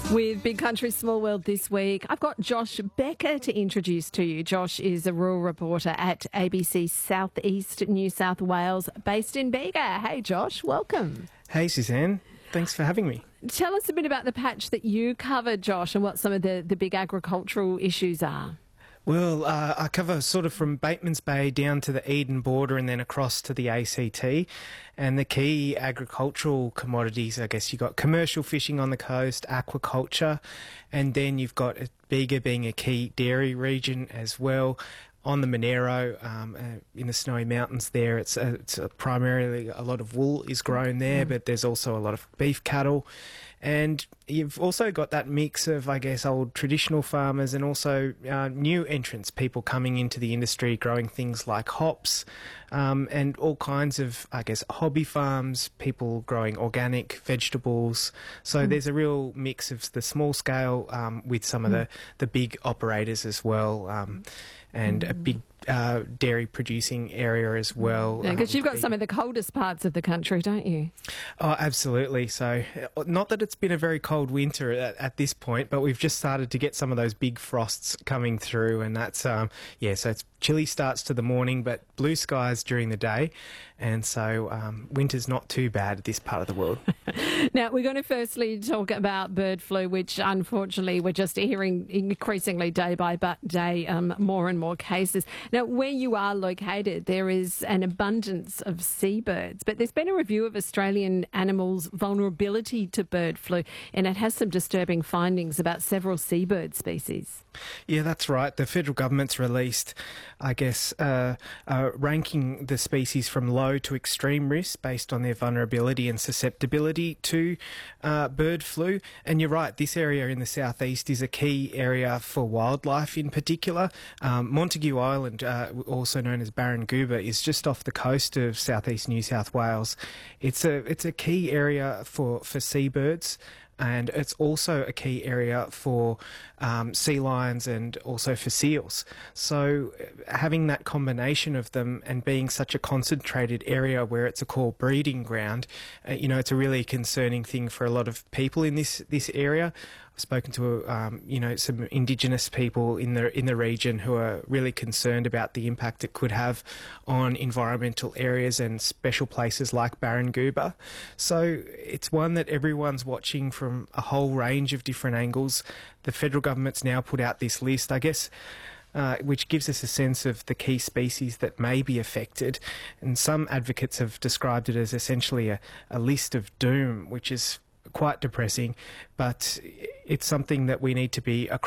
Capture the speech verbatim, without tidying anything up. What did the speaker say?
With Big Country Small World this week, I've got Josh Becker to introduce to you. Josh is a rural reporter at A B C South East New South Wales, based in Bega. Hey Josh, welcome. Hey Suzanne, thanks for having me. Tell us a bit about the patch that you covered, Josh, and what some of the, the big agricultural issues are. Well, uh, I cover sort of from Bateman's Bay down to the Eden border and then across to the A C T. And the key agricultural commodities, I guess you've got commercial fishing on the coast, aquaculture, and then you've got Bega being a key dairy region as well. On the Monero, um, uh, in the Snowy Mountains there, it's, uh, it's uh, primarily a lot of wool is grown there, mm. but there's also a lot of beef cattle. And you've also got that mix of, I guess, old traditional farmers and also uh, new entrants, people coming into the industry, growing things like hops um, and all kinds of, I guess, hobby farms, people growing organic vegetables. So mm. there's a real mix of the small scale um, with some mm. of the, the big operators as well. Um, and a big uh, dairy producing area as well. Yeah, because um, you've got some of the coldest parts of the country, don't you? Oh, absolutely. So not that it's been a very cold winter at, at this point, but we've just started to get some of those big frosts coming through, and that's, um, yeah, so it's chilly starts to the morning, but blue skies during the day. And so um, winter's not too bad at this part of the world. Now, we're going to firstly talk about bird flu, which unfortunately we're just hearing increasingly day by day um, more and more cases. Now, where you are located, there is an abundance of seabirds, but there's been a review of Australian animals' vulnerability to bird flu, and it has some disturbing findings about several seabird species. Yeah, that's right. The federal government's released, I guess, uh, uh, ranking the species from low to extreme risk based on their vulnerability and susceptibility to uh, bird flu. And you're right, this area in the southeast is a key area for wildlife in particular. Um, Montague Island, uh, also known as Barangouba, is just off the coast of southeast New South Wales. It's a it's a key area for, for seabirds. And it's also a key area for um, sea lions and also for seals. So having that combination of them and being such a concentrated area where it's a core breeding ground, uh, you know, it's a really concerning thing for a lot of people in this, this area. I've spoken to, um, you know, some Indigenous people in the in the region who are really concerned about the impact it could have on environmental areas and special places like Barangouba. So it's one that everyone's watching from a whole range of different angles. The federal government's now put out this list, I guess, Uh, which gives us a sense of the key species that may be affected. And some advocates have described it as essentially a, a list of doom, which is quite depressing, but it's something that we need to be across